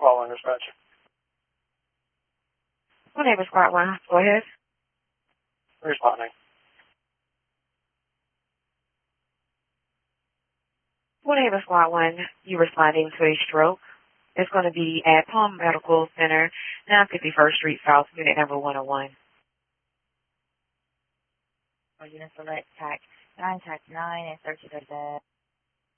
Squad 1 dispatch. My name is Squad 1. Go ahead. Responding. My name is Squad 1. You responding to a stroke. It's going to be at Palm Medical Center, 951st Street South, unit number 101. Unit select TAC 9, TAC 9, and search the bed.